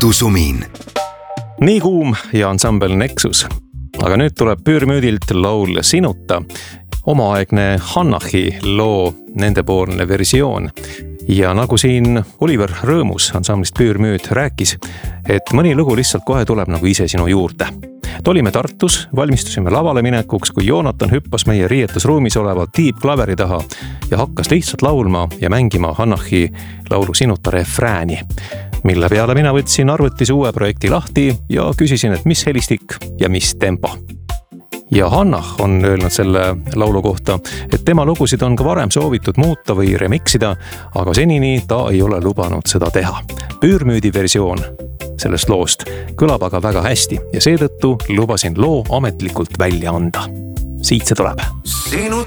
kodusumin. Nii kuum ja ansambel Nexus. Aga nüüd tuleb Püürmüüdilt laul Sinuta, omaaegne Hannahi loo nendepoolne versioon. Ja nagu siin Oliver Rõõmus ansamblist Püürmüüd rääkis, et mõni lugu lihtsalt kohe tuleb nagu ise sinu juurde. Olime Tartus, valmistusime lavale minekuks, kui Joonatan hüppas meie riietusruumis oleva tiibklaveri taha ja hakkas lihtsalt laulma ja mängima Hannahi laulu Sinuta refrääni, mille peale mina võtsin arvutis uue projekti lahti ja küsisin, et mis helistik ja mis tempo. Ja Hannah on öelnud selle laulu kohta, et tema lugusid on ka varem soovitud muuta või remiksida, aga senini ta ei ole lubanud seda teha. Püürmüüdi versioon sellest loost kõlab aga väga hästi ja seetõttu lubasin loo ametlikult välja anda. Siit see tuleb.